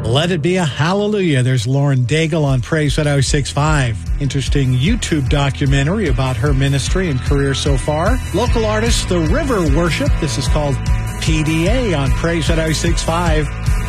Let It Be a Hallelujah. There's Lauren Daigle on Praise 106.5. Interesting YouTube documentary about her ministry and career so far. Local artist, The River Worship. This is called PDA on Praise 106.5.